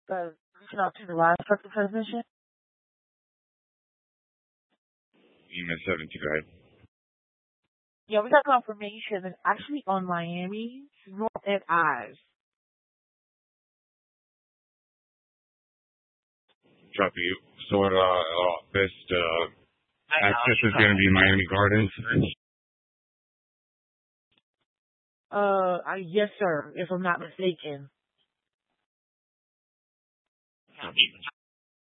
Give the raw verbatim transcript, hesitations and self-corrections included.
Uh, reaching out to the last trucking transmission. E M S seventy-two, go ahead. Yeah, we got confirmation. It's actually on Miami, North and Eyes. Copy. So, uh, uh best, uh, access is going to be Miami Gardens. Uh, I, yes, sir, if I'm not mistaken.